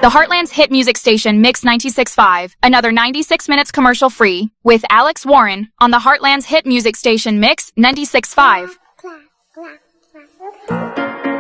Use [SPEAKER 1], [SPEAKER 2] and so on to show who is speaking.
[SPEAKER 1] The Heartland's hit music station Mix 96.5, another 96 minutes commercial free, with Alex Warren on the Heartland's hit music station Mix 96.5.